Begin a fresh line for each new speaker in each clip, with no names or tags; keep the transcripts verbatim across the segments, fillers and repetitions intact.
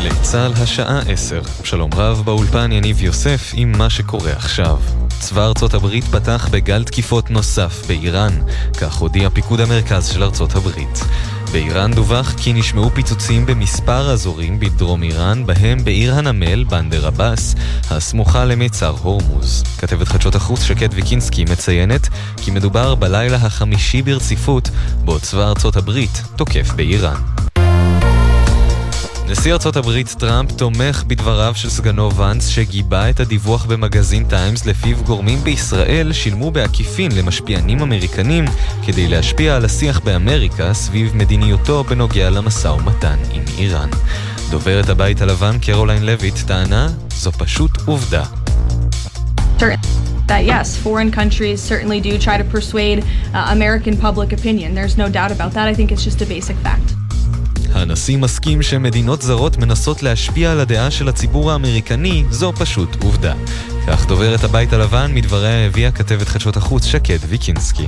גלי צהל השעה עשר. שלום רב, באולפן יניב יוסף עם מה שקורה עכשיו. צבא ארצות הברית פתח בגל תקיפות נוסף באיראן, כך הודיע פיקוד המרכז של ארצות הברית. באיראן דווח כי נשמעו פיצוצים במספר אזורים בדרום איראן, בהם בעיר הנמל בנדר אבאס, הסמוכה למצר הורמוז. כתבת חדשות החוץ שקד ויקינסקי מציינת כי מדובר בלילה החמישי ברציפות בו צבא ארצות הברית תוקף באיראן. נשיא ארצות הברית טראמפ תומך בדבריו של סגנו ונס שגיבה את הדיווח במגזין טיימס לפיו גורמים בישראל שילמו בעקיפין למשפיענים אמריקנים כדי להשפיע על השיח באמריקה סביב מדיניותו בנוגע למשא ומתן עם איראן. דוברת הבית הלבן קרוליין לויט טענה, זו פשוט עובדה.
That yes, foreign countries certainly do try to persuade uh, American public opinion. There's no doubt about that. I think it's just a basic fact.
הנשיא מסכים שמדינות זרות מנסות להשפיע על הדעה של הציבור האמריקני, זו פשוט עובדה. כך דוברת הבית הלבן, מדבריה הביאה כתבת חדשות החוץ שקד ויקינסקי.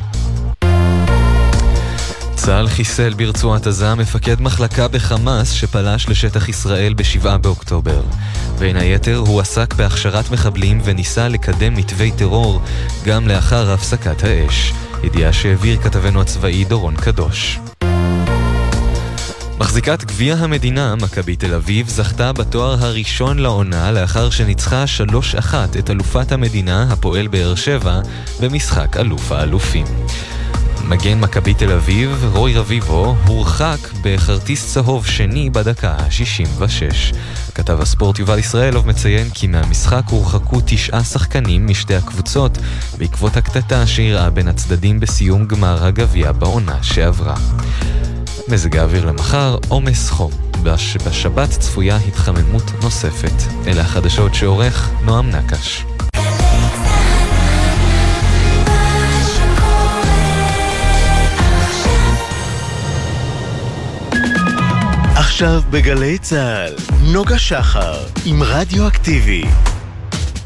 צה"ל חיסל ברצועת עזה מפקד מחלקה בחמאס שפלש לשטח ישראל בשבעה באוקטובר. בין היתר הוא עסק בהכשרת מחבלים וניסה לקדם מתווי טרור גם לאחר הפסקת האש. ידיעה שהעביר כתבנו הצבאי דורון קדוש. מחזיקת גביע המדינה, מכבי תל אביב, זכתה בתואר הראשון לעונה לאחר שניצחה שלוש אחת את אלופת המדינה, הפועל באר שבע, במשחק אלוף האלופים. מגן מכבי תל אביב, רוי רביבו, הורחק בכרטיס צהוב שני בדקה ה-שישים ושש. כתב הספורט יובל ישראלוב מציין כי מהמשחק הורחקו תשעה שחקנים משתי הקבוצות בעקבות הקטטה שאירעה בין הצדדים בסיום גמר הגביע בעונה שעברה. מזג האוויר למחר, עומס חום. בש... בשבת צפויה התחממות נוספת. אלה החדשות שעורך נועם נקש.
עכשיו בגלי צהל, נוגה שחר עם רדיו אקטיבי.